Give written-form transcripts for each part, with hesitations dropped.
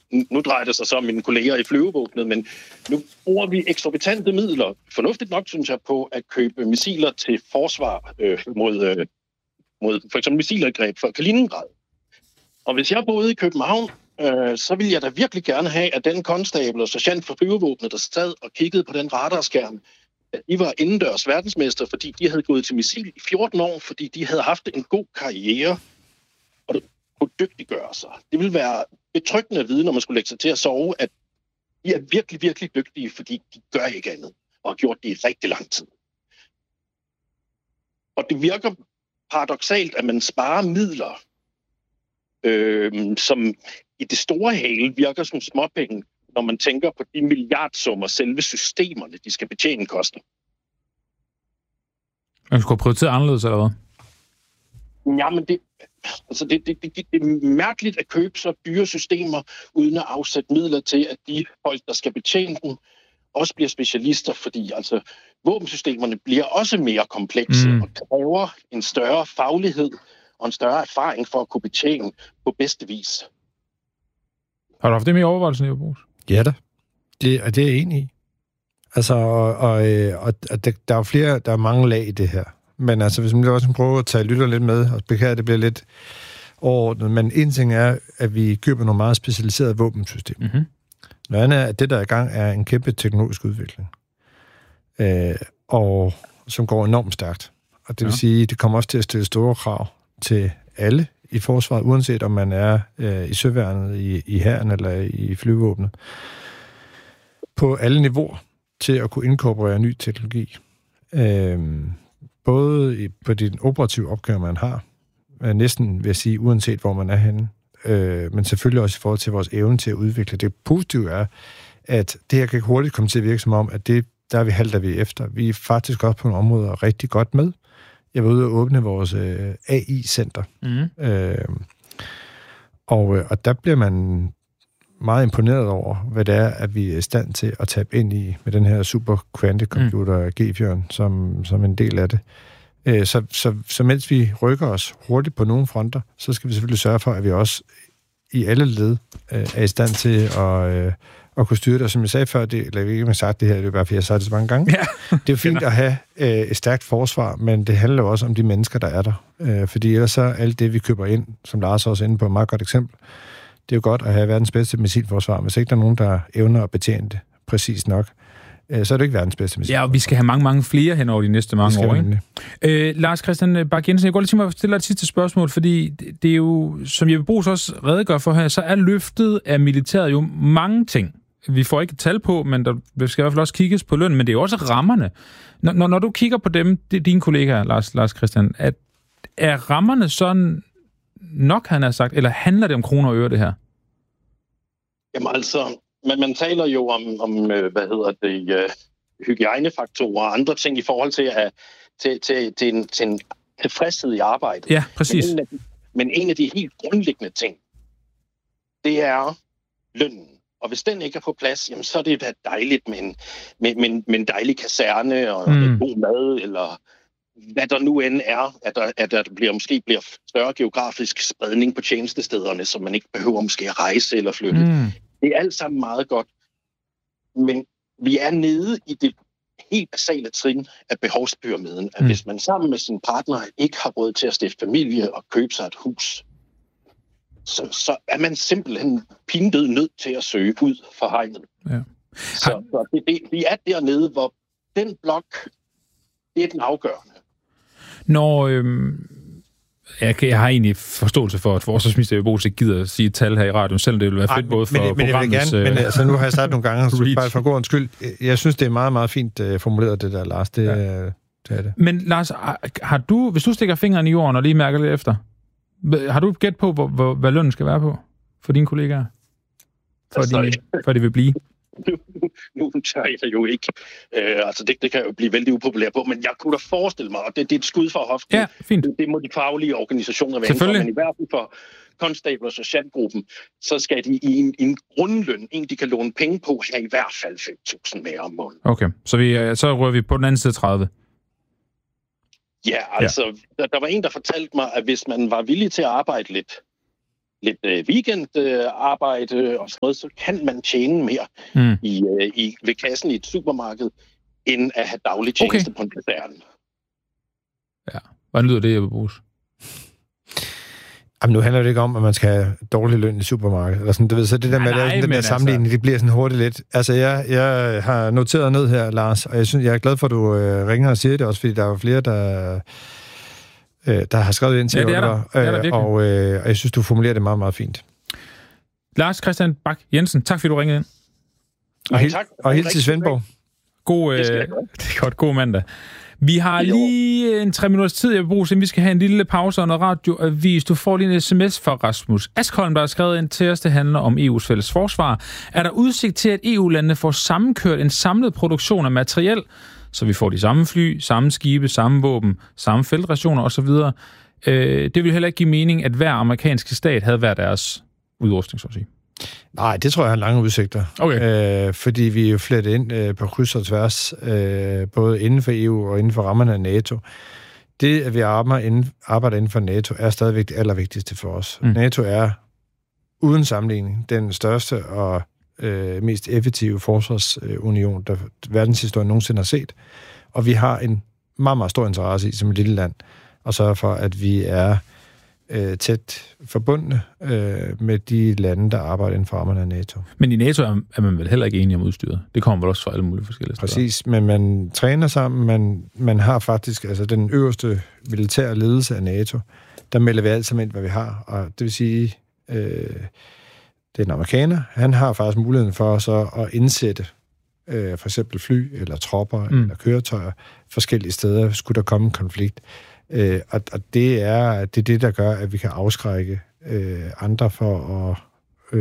nu drejer det sig så om mine kolleger i flyvevåbnet, men nu bruger vi eksorbitante midler, fornuftigt nok, synes jeg, på at købe missiler til forsvar mod for eksempel missilangreb fra Kaliningrad. Og hvis jeg boede i København, så ville jeg da virkelig gerne have, at den konstabel og sergeant for flyvevåbnet, der sad og kiggede på den radarskærm, at de var indendørs verdensmester, fordi de havde gået til missil i 14 år, fordi de havde haft en god karriere og kunne dygtiggøre sig. Det ville være betryggende at vide, når man skulle lægge sig til at sove, at de er virkelig, virkelig dygtige, fordi de gør ikke andet, og har gjort det i rigtig lang tid. Og det virker paradoksalt, at man sparer midler, som i det store hele virker som småpenge, når man tænker på de milliardsummer selve systemerne, de skal betjene, koster. Man skulle prioritere anderledes, eller hvad? Jamen, det er mærkeligt at købe så dyre systemer, uden at afsætte midler til, at de folk, der skal betjene dem, også bliver specialister, fordi altså, våbensystemerne bliver også mere komplekse og kræver en større faglighed og en større erfaring for at kunne betjene på bedste vis. Har du haft det med i overvejelsen, Eva Brugs? Ja da. Det er jeg enig i. Altså, og der er jo flere, der er mange lag i det her. Men altså, hvis man også prøver at tage lytter lidt med, og beklager, det bliver lidt overordnet, men en ting er, at vi køber nogle meget specialiserede våbensystemer. Mm-hmm. Noget andet er, at det, der er i gang, er en kæmpe teknologisk udvikling. Og som går enormt stærkt. Og det vil sige, det kommer også til at stille store krav til alle i forsvaret, uanset om man er i søværnet, i hæren eller i flyvevåbnet. På alle niveauer til at kunne inkorporere ny teknologi. Både på de operative opgaver, man har, næsten vil jeg sige, uanset hvor man er henne, men selvfølgelig også i forhold til vores evne til at udvikle. Det positive er, at det her kan hurtigt komme til at virke som om, at der er vi halter vi efter. Vi er faktisk også på nogle områder rigtig godt med. Jeg var ude og åbne vores AI-center. Og der bliver man meget imponeret over, hvad det er, at vi er i stand til at tabe ind i med den her super quanticomputer G4, som en del af det. Så mens vi rykker os hurtigt på nogle fronter, så skal vi selvfølgelig sørge for, at vi også i alle led er i stand til at kunne styre det. Og som jeg sagde før, eller ikke har sagt det her, det er bare fordi jeg har sagt det så mange gange. Ja. Det er jo fint at have et stærkt forsvar, men det handler jo også om de mennesker, der er der. Fordi ellers så alt det, vi køber ind, som Lars også er inde på et meget godt eksempel, det er jo godt at have verdens bedste missilforsvar. Hvis ikke der er nogen, der evner at betjene det præcis nok, så er det ikke verdens bedste missilforsvar. Ja, og vi skal have mange flere hen over de næste mange år, ikke? Lars Christian Bak-Jensen, jeg går lige til mig at stille dig et sidste spørgsmål, fordi det er jo, som Jeppe Brugs også redegør for her, så er løftet af militæret jo mange ting. Vi får ikke et tal på, men der skal i hvert fald også kigges på løn, men det er jo også rammerne. Når du kigger på dem, dine kollegaer, Lars Christian, er rammerne sådan nok, han har sagt, eller handler det om kroner og øre, det her? Jamen altså, man taler jo om hygiejnefaktorer og andre ting i forhold til en tilfredshed i arbejdet. Ja, præcis. Men en af de helt grundlæggende ting, det er lønnen. Og hvis den ikke er på plads, jamen, så er det da dejligt med en dejlig kaserne og en god mad, eller hvad der nu end er, at der måske bliver større geografisk spredning på tjenestestederne, så man ikke behøver måske at rejse eller flytte. Det er alt sammen meget godt. Men vi er nede i det helt basale trin af behovspyramiden, at hvis man sammen med sin partner ikke har råd til at stifte familie og købe sig et hus, så er man simpelthen pindød nødt til at søge ud for hegnet. Ja. Så vi er dernede, hvor den blok, det er den afgørende. Når jeg har egentlig forståelse for, at forsvarsminister Jeppe Brugs ikke gider at sige et tal her i radioen, selvom det ville være fedt både for programmets... Men altså, nu har jeg sagt nogle gange, bare for god skyld. Jeg synes, det er meget, meget fint formuleret, det der, Lars. Det er det. Men Lars, hvis du stikker fingeren i jorden og lige mærker lidt efter, har du et gæt på, hvad lønnen skal være på for dine kollegaer? For de vil blive? Nu tager jeg det jo ikke. Det kan jo blive vældig upopulært på, men jeg kunne da forestille mig, og det er et skud for hoften. Ja, fint. Det må de faglige organisationer være for, men i hvert fald for konstabler og sergeantgruppen, så skal de i en grundløn, de kan låne penge på, have i hvert fald 5.000 mere om måneden. Okay, så rører vi på den anden side 30. Ja, altså, der var en, der fortalte mig, at hvis man var villig til at arbejde lidt, weekendarbejde og sådan noget, så kan man tjene mere ved kassen i et supermarked, end at have daglig tjeneste på en kaserne. Ja. Hvordan lyder det, Jeppe Bruus? Jamen, nu handler det ikke om, at man skal have dårlig løn i supermarkedet. Eller sådan, du ved, så det der med den der sammenligning, det bliver sådan hurtigt lidt. Altså, jeg har noteret ned her, Lars, og jeg er glad for, at du ringer og siger det også, fordi der er jo flere, der har skrevet ind til Oliver, og jeg synes, du formulerer det meget, meget fint. Lars Christian Bak Jensen, tak fordi du ringede ind. Og hils til Svendborg. Det er godt. God mandag. Vi har lige en 3 minutters tid, jeg vil bruge, så vi skal have en lille pause og noget radioavis. Du får lige en sms fra Rasmus Askholm, der har skrevet ind til os. Det handler om EU's fælles forsvar. Er der udsigt til, at EU-landene får sammenkørt en samlet produktion af materiel, så vi får de samme fly, samme skibe, samme våben, samme feltrationer osv.? Det vil heller ikke give mening, at hver amerikanske stat havde hver deres udrustning, så at sige. Nej, det tror jeg har lange udsigter. Okay. Fordi vi er jo flettet ind på kryds og tværs, både inden for EU og inden for rammerne af NATO. Det, at vi arbejder inden for NATO, er stadigvæk det allervigtigste for os. NATO er uden sammenligning den største og mest effektive forsvarsunion, der verdenshistorien nogensinde har set. Og vi har en meget, meget stor interesse i, som et lille land, at sørge for, at vi er tæt forbundne med de lande, der arbejder inden for rammerne af NATO. Men i NATO er man vel heller ikke enige om udstyret? Det kommer vel også fra alle mulige forskellige steder? Præcis, men man træner sammen, man har faktisk, altså den øverste militære ledelse af NATO, der melder vi alt sammen ind, hvad vi har, og det vil sige, det er en amerikaner, han har faktisk muligheden for så at indsætte for eksempel fly, eller tropper, eller køretøjer, forskellige steder, skulle der komme en konflikt. Og det er det, der gør, at vi kan afskrække andre for at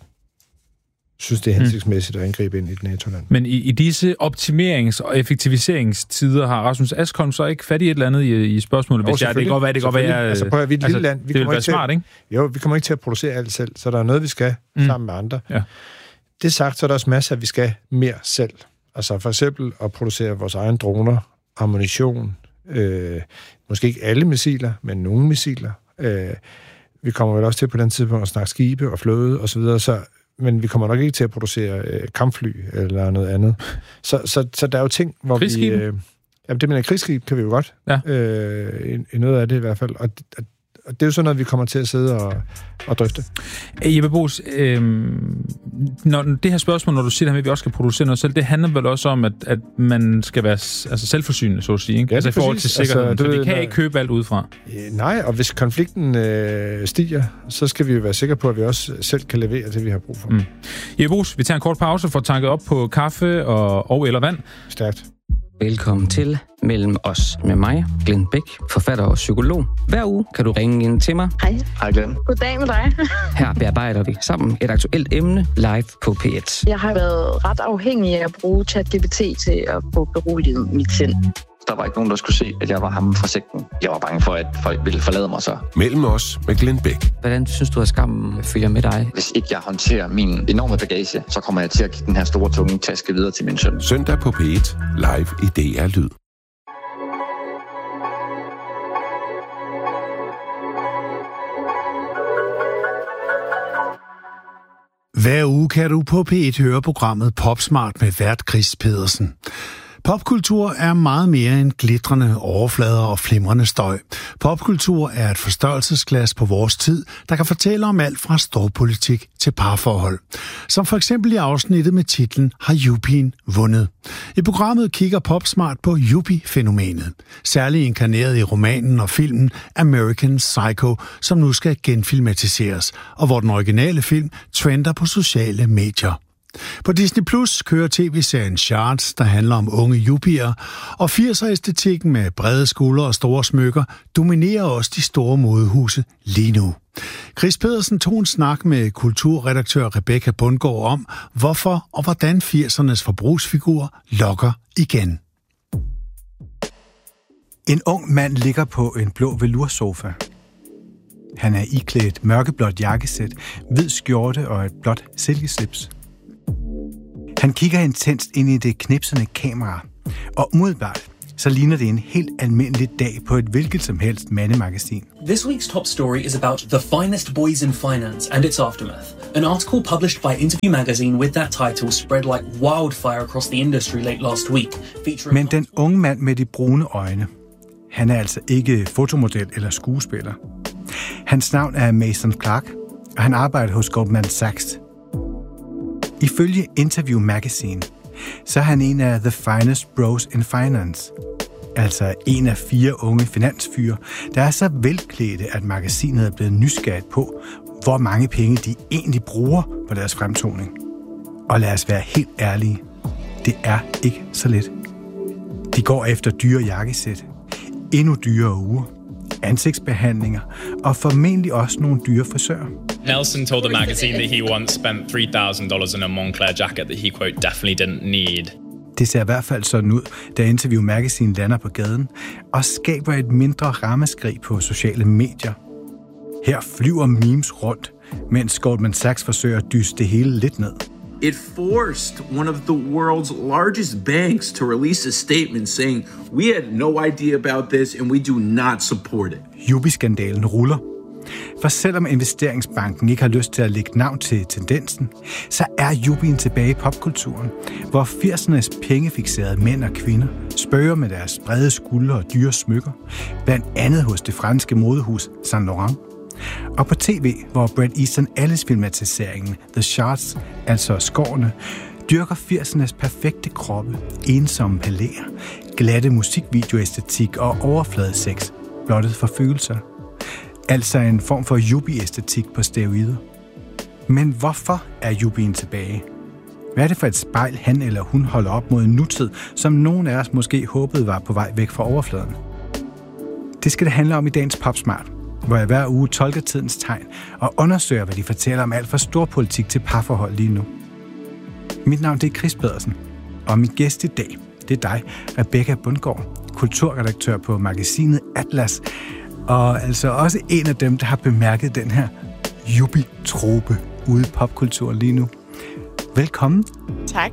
synes, det er hensigtsmæssigt at angribe ind i et NATO-land. Men i disse optimerings- og effektiviseringstider har Rasmus Askholm så ikke fat i et eller andet i spørgsmålet? Hvis det går være... Altså prøv at vi er et lille land. Det vil være smart, ikke? Jo, vi kommer ikke til at producere alt selv, så der er noget, vi skal sammen med andre. Ja. Det sagt, så er der også masser, at vi skal mere selv. Altså for eksempel at producere vores egne droner, ammunition, måske ikke alle missiler, men nogle missiler. Vi kommer vel også til på den tidspunkt at snakke skibe og flåde osv., men vi kommer nok ikke til at producere kampfly eller noget andet. Så der er jo ting, hvor vi... det med krigsskib kan vi jo godt. Ja. I noget af det i hvert fald. Og det er jo sådan noget, vi kommer til at sidde og drøfte. Jeppe Bruus, når det her spørgsmål, når du siger, at vi også skal producere noget selv, det handler vel også om, at man skal være selvforsynende, så at sige, ikke? Ja, altså i forhold til sikkerheden, altså, for vi kan ikke købe alt udefra. Nej, og hvis konflikten stiger, så skal vi jo være sikre på, at vi også selv kan levere det, vi har brug for. Jeppe Bruus, vi tager en kort pause for at tanke op på kaffe og eller vand. Stærkt. Velkommen til Mellem os med mig, Glenn Bæk, forfatter og psykolog. Hver uge kan du ringe ind til mig. Hej. Hej, Glenn. Goddag med dig. Her bearbejder vi sammen et aktuelt emne live på P1. Jeg har været ret afhængig af at bruge ChatGPT til at få beroliget mit sind. Der var ikke nogen, der skulle se, at jeg var ham fra sekten. Jeg var bange for, at folk ville forlade mig så. Mellem os med Glenn Bæk. Hvordan synes du, at skammen følger med dig? Hvis ikke jeg håndterer min enorme bagage, så kommer jeg til at give den her store, tunge taske videre til min søn. Søndag på P1, live i DR Lyd. Hver uge kan du på P1 høre programmet Popsmart med vært Chris Pedersen. Popkultur er meget mere end glitrende overflader og flimrende støj. Popkultur er et forstørrelsesglas på vores tid, der kan fortælle om alt fra storpolitik til parforhold. Som for eksempel i afsnittet med titlen Har Yupien vundet? I programmet kigger Popsmart på Yuppie-fænomenet, særligt inkarneret i romanen og filmen American Psycho, som nu skal genfilmatiseres, og hvor den originale film trender på sociale medier. På Disney Plus kører tv-serien Shards, der handler om unge yuppier, og 80'er-æstetikken med brede skuldre og store smykker dominerer også de store modehuse lige nu. Chris Pedersen tog en snak med kulturredaktør Rebecca Bundgaard om, hvorfor og hvordan 80'ernes forbrugsfigur lokker igen. En ung mand ligger på en blå veloursofa. Han er iklædt mørkeblåt jakkesæt, hvid skjorte og et blåt silkeslips. Han kigger intenst ind i det knipsende kamera, og umiddelbart så ligner det en helt almindelig dag på et hvilket som helst mandemagasin. This week's top story is about the finest boys in finance and its aftermath. An article published by Interview magazine with that title spread like wildfire across the industry late last week. Men den unge mand med de brune øjne, han er altså ikke fotomodel eller skuespiller. Hans navn er Mason Clark, og han arbejder hos Goldman Sachs. Ifølge Interview magazine, så er han en af the finest bros in finance. Altså en af 4 unge finansfyre, der er så velklædte, at magasinet er blevet nysgerrigt på, hvor mange penge de egentlig bruger på deres fremtoning. Og lad os være helt ærlige, det er ikke så let. De går efter dyre jakkesæt, endnu dyrere uger, ansigtsbehandlinger og formentlig også nogle dyre frisører. Nelson told the magazine that he once spent $3,000 on a Moncler jacket that he, quote, definitely didn't need. Det ser i hvert fald sådan ud, da Interview magazine lander på gaden og skaber et mindre ramaskrig på sociale medier. Her flyver memes rundt, mens Goldman Sachs forsøger at dyste det hele lidt ned. It forced one of the world's largest banks to release a statement saying, "We had no idea about this and we do not support it." Yubi-skandalen ruller. For selvom investeringsbanken ikke har lyst til at lægge navn til tendensen, så er Yubien tilbage i popkulturen, hvor 80'ernes pengefixerede mænd og kvinder spøger med deres brede skuldre og dyre smykker, blandt andet hos det franske modehus Saint Laurent. Og på tv, hvor Bret Easton Ellis filmatiseringen The Shards, altså skårene, dyrker 80'ernes perfekte kroppe, ensomme palæer, glatte musikvideoæstetik og overfladesex, blottet for følelser. Altså en form for Yubi-æstetik på steroider. Men hvorfor er Yubien tilbage? Hvad er det for et spejl, han eller hun holder op mod en nutid, som nogen af os måske håbede var på vej væk fra overfladen? Det skal det handle om i dagens Popsmart, hvor jeg hver uge tolker tidens tegn og undersøger, hvad de fortæller om alt fra storpolitik til parforhold lige nu. Mit navn det er Chris Pedersen, og min gæst i dag, det er dig, Rebecca Bundgaard, kulturredaktør på magasinet Atlas, og altså også en af dem, der har bemærket den her Yubi-trope ude i popkulturen lige nu. Velkommen. Tak.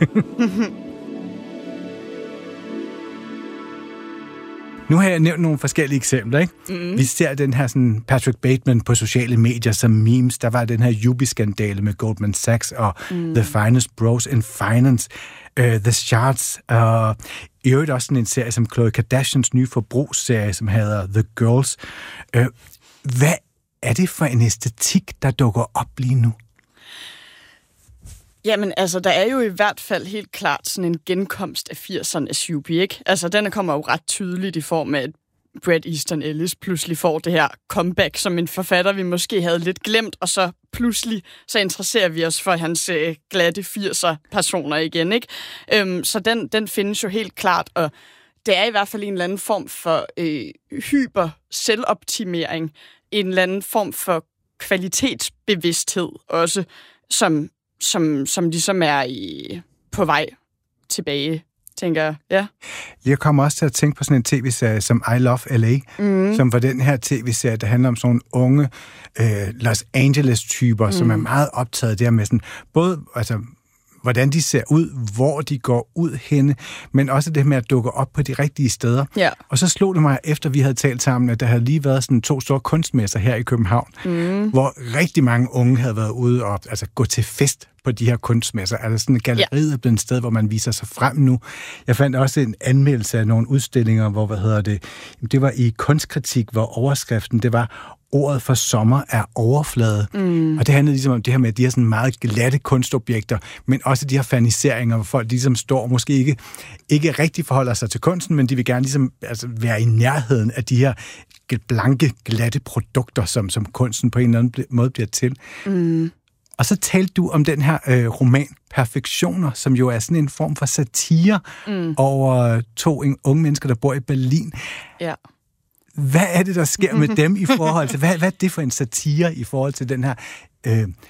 Nu har jeg nævnt nogle forskellige eksempler, ikke? Vi ser den her sådan Patrick Bateman på sociale medier som memes. Der var den her Yubi-skandale med Goldman Sachs og The Finest Bros in Finance, The Shards, og i øvrigt også sådan en serie som Khloe Kardashians nye forbrugsserie, som hedder The Girls. Hvad er det for en æstetik, der dukker op lige nu? Jamen, altså, der er jo i hvert fald helt klart sådan en genkomst af 80'ernes Yubi, ikke? Altså, den kommer jo ret tydeligt i form af, at Bret Easton Ellis pludselig får det her comeback som en forfatter, vi måske havde lidt glemt, og så pludselig så interesserer vi os for hans glatte 80'er-personer igen, ikke? Så den findes jo helt klart, og det er i hvert fald en eller anden form for hyper-selvoptimering, en eller anden form for kvalitetsbevidsthed også, som ligesom er på vej tilbage, tænker jeg. Ja. Jeg kommer også til at tænke på sådan en tv-serie som I Love L.A., som var den her tv-serie, der handler om sådan nogle unge Los Angeles-typer, som er meget optaget der med sådan, både altså, hvordan de ser ud, hvor de går ud henne, men også det med at dukke op på de rigtige steder. Ja. Og så slog det mig, efter vi havde talt sammen, at der havde lige været sådan 2 store kunstmesser her i København, hvor rigtig mange unge havde været ude og altså, gå til fest på de her kunstmesser. Altså sådan et galleriet er blevet et sted, hvor man viser sig frem nu. Jeg fandt også en anmeldelse af nogle udstillinger, hvor, det var i Kunstkritik, hvor overskriften, det var ordet for sommer er overflade. Og det handlede ligesom om det her med, at de her sådan meget glatte kunstobjekter, men også de her faniseringer, hvor folk ligesom står og måske ikke rigtig forholder sig til kunsten, men de vil gerne ligesom altså, være i nærheden af de her blanke, glatte produkter, som kunsten på en eller anden måde bliver til. Og så talte du om den her roman Perfektioner, som jo er sådan en form for satire over 2 unge mennesker, der bor i Berlin. Ja. Hvad er det, der sker med dem i forhold til... Hvad er det for en satire i forhold til den her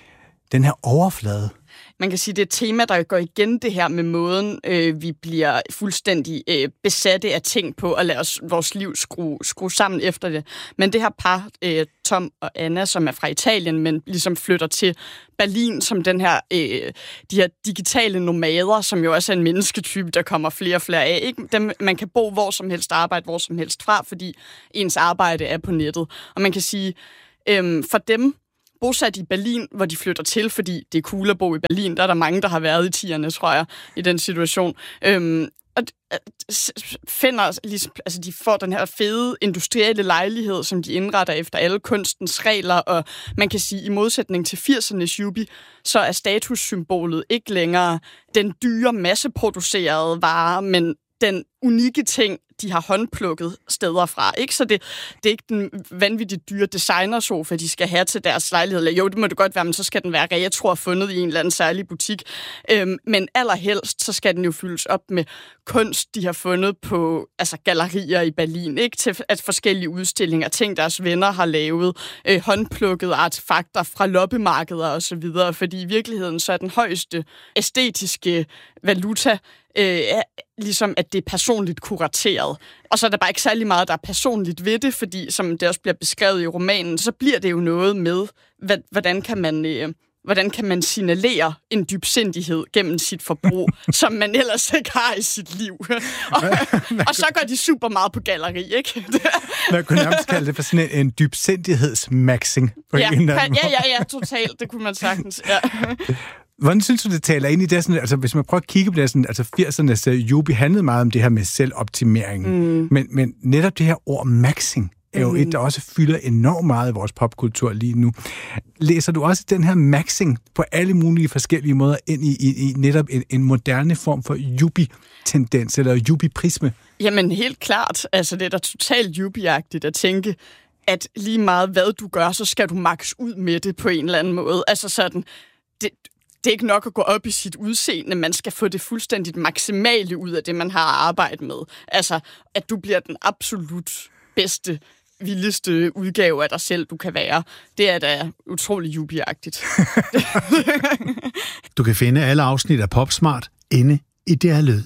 den her overflade. Man kan sige, det er et tema, der går igen det her med måden, vi bliver fuldstændig besatte af ting på, og lade vores liv skrue sammen efter det. Men det her par, Tom og Anna, som er fra Italien, men ligesom flytter til Berlin som den her, de her digitale nomader, som jo også er en mennesketype, der kommer flere og flere af. Ikke? Dem, man kan bo hvor som helst, arbejde hvor som helst fra, fordi ens arbejde er på nettet. Og man kan sige, for dem, bosat i Berlin, hvor de flytter til, fordi det er cool at bo i Berlin. Der er der mange, der har været i 10'erne, tror jeg, i den situation. Og finder, ligesom, altså de får den her fede industrielle lejlighed, som de indretter efter alle kunstens regler, og man kan sige, i modsætning til 80'ernes Jubi, så er statussymbolet ikke længere den dyre, masseproducerede vare, men den unikke ting, de har håndplukket steder fra. Ikke? Så det er ikke den vanvittigt dyre designersofa, de skal have til deres lejlighed. Jo, det må det godt være, men så skal den være retro og fundet i en eller anden særlig butik. Men allerhelst, så skal den jo fyldes op med kunst, de har fundet på gallerier i Berlin. Ikke? Til forskellige udstillinger, ting deres venner har lavet, håndplukkede artefakter fra loppemarkeder osv. Fordi i virkeligheden så er den højeste æstetiske valuta ligesom at det er personligt kurateret. Og så er der bare ikke særlig meget, der er personligt ved det, fordi som det også bliver beskrevet i romanen, så bliver det jo noget med, hvordan kan man signalere en dybsindighed gennem sit forbrug, som man ellers ikke har i sit liv. Og så går de super meget på galleri, ikke? Man kunne nærmest kalde det for sådan en dybsindighedsmaxing på en eller anden måde. Ja, totalt. Det kunne man sagtens, ja. Hvordan synes du, det taler ind i det? Sådan, altså, hvis man prøver at kigge på det, sådan, altså 80'ernes Jubi handlede meget om det her med selvoptimering. Men netop det her ord maxing er jo et, der også fylder enormt meget i vores popkultur lige nu. Læser du også den her maxing på alle mulige forskellige måder ind i netop en moderne form for Jubi-tendens eller Jubi-prisme? Jamen helt klart. Altså det er da totalt Jubi-agtigt at tænke, at lige meget hvad du gør, så skal du max ud med det på en eller anden måde. Altså sådan, det er ikke nok at gå op i sit udseende. Man skal få det fuldstændigt maksimale ud af det, man har arbejdet med. Altså, at du bliver den absolut bedste, vildeste udgave af dig selv, du kan være. Det er da utrolig jubiagtigt. Du kan finde alle afsnit af Popsmart inde i DR Lyd.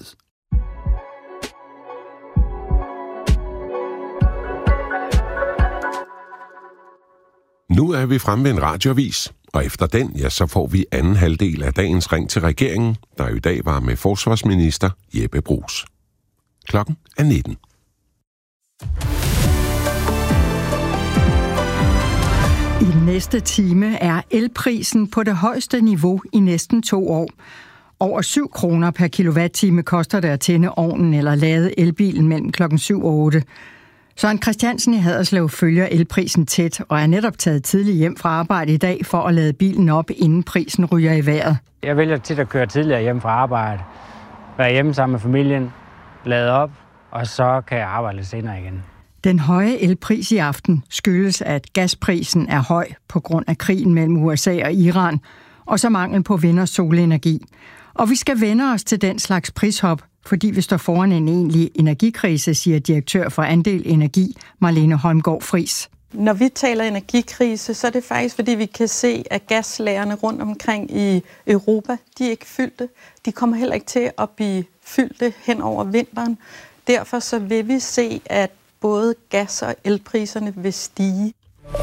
Nu er vi fremme ved en radioavis, og efter den, ja, så får vi anden halvdel af dagens ring til regeringen, der i dag var med forsvarsminister Jeppe Bruus. Klokken er 19. I den næste time er elprisen på det højeste niveau i næsten 2 år. Over 7 kroner per kilowatt-time koster det at tænde ovnen eller lade elbilen mellem klokken 7 og 8. Søren Christiansen i Haderslev følger elprisen tæt og er netop taget tidligt hjem fra arbejde i dag for at lade bilen op, inden prisen ryger i vejret. Jeg vælger tit at køre tidligere hjem fra arbejde, være hjemme sammen med familien, lade op, og så kan jeg arbejde lidt senere igen. Den høje elpris i aften skyldes, at gasprisen er høj på grund af krigen mellem USA og Iran, og så mangel på vind- og solenergi. Og vi skal vende os til den slags prishop, fordi vi står foran en egentlig energikrise, siger direktør for Andel Energi, Marlene Holmgaard Friis. Når vi taler energikrise, så er det faktisk, fordi vi kan se, at gaslagerne rundt omkring i Europa, de er ikke fyldte. De kommer heller ikke til at blive fyldte hen over vinteren. Derfor så vil vi se, at både gas- og elpriserne vil stige.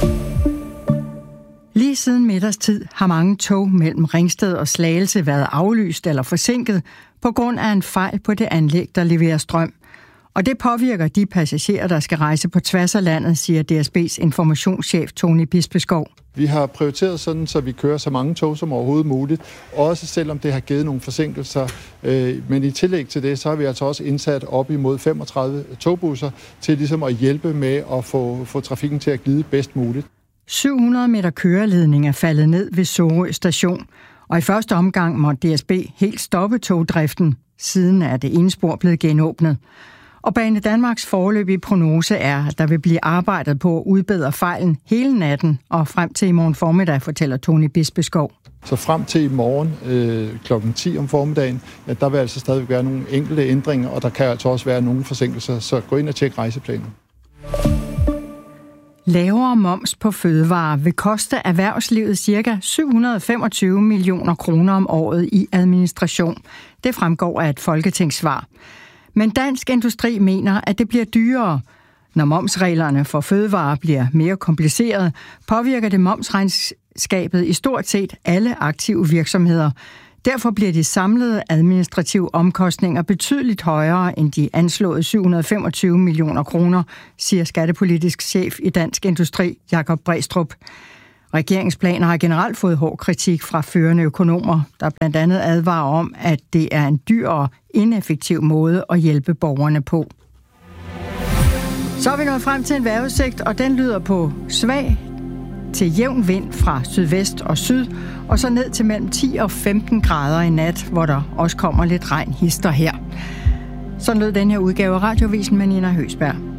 Lige siden middagstid har mange tog mellem Ringsted og Slagelse været aflyst eller forsinket på grund af en fejl på det anlæg, der leverer strøm. Og det påvirker de passagerer, der skal rejse på tværs af landet, siger DSB's informationschef Tony Bispeskov. Vi har prioriteret sådan, så vi kører så mange tog som overhovedet muligt, også selvom det har givet nogle forsinkelser. Men i tillæg til det, så har vi altså også indsat op imod 35 togbusser til ligesom at hjælpe med at få trafikken til at glide bedst muligt. 700 meter køreledning er faldet ned ved Sorø station, og i første omgang måtte DSB helt stoppe togdriften. Siden er det ene spor blevet genåbnet. Og Bane Danmarks foreløbige prognose er, at der vil blive arbejdet på at udbedre fejlen hele natten og frem til i morgen formiddag, fortæller Tony Bispeskov. Så frem til i morgen klokken 10 om formiddagen, ja, der vil altså stadig være nogle enkelte ændringer, og der kan altså også være nogle forsinkelser, så gå ind og tjek rejseplanen. Lavere moms på fødevarer vil koste erhvervslivet ca. 725 millioner kroner om året i administration. Det fremgår af et folketingssvar. Men Dansk Industri mener, at det bliver dyrere. Når momsreglerne for fødevarer bliver mere komplicerede, påvirker det momsregnskabet i stort set alle aktive virksomheder. Derfor bliver de samlede administrative omkostninger betydeligt højere end de anslåede 725 millioner kroner, siger skattepolitisk chef i Dansk Industri, Jakob Brædstrup. Regeringsplaner har generelt fået hård kritik fra førende økonomer, der blandt andet advarer om, at det er en dyr og ineffektiv måde at hjælpe borgerne på. Så er vi nået frem til en vejrudsigt, og den lyder på svag til jævn vind fra sydvest og syd, og så ned til mellem 10 og 15 grader i nat, hvor der også kommer lidt regn hister her. Så lød den her udgave af Radioavisen med Nina Høsberg.